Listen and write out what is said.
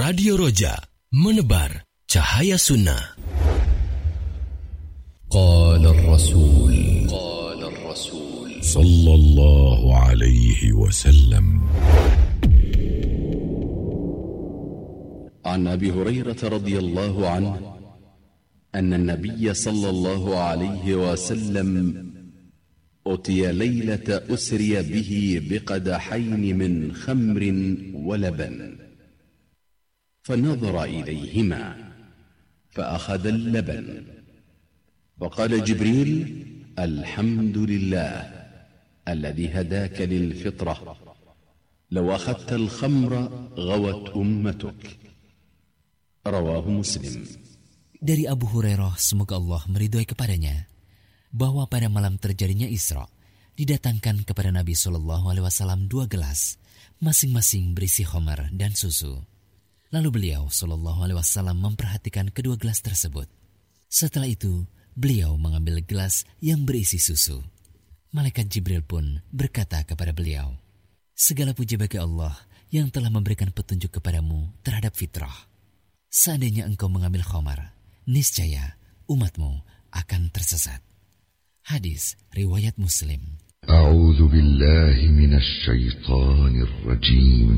Radio Roja, menebar cahaya sunnah. Qala ar-Rasul sallallahu alaihi wasallam. عن أبي هريرة رضي الله عنه أن النبي صلى الله عليه وسلم أتي ليلة أسري به بقدحين من خمر ولبن فنظر إليهما فأخذ اللبن فقال جبريل الحمد لله الذي هداك للفطرة لو أخذت الخمر غوت أمتك. Rawahu Muslim. Dari Abu Hurairah, semoga Allah meridhoi kepadanya, bahwa pada malam terjadinya Isra, didatangkan kepada Nabi SAW 2 gelas, masing-masing berisi khamar dan susu. Lalu beliau SAW memperhatikan kedua gelas tersebut. Setelah itu, beliau mengambil gelas yang berisi susu. Malaikat Jibril pun berkata kepada beliau, segala puji bagi Allah yang telah memberikan petunjuk kepadamu terhadap fitrah. Seandainya engkau mengambil khamar, niscaya umatmu akan tersesat. Hadis riwayat Muslim. A'udzu billahi minasy syaithanir rajim.